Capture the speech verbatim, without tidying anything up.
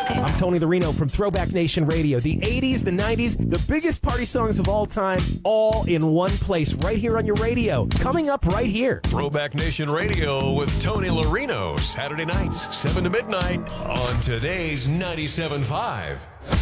I'm Tony Larino from Throwback Nation Radio. The eighties, the nineties, the biggest party songs of all time, all in one place, right here on your radio. Coming up right here. Throwback Nation Radio with Tony Larino, Saturday nights, seven to midnight on today's ninety-seven point five.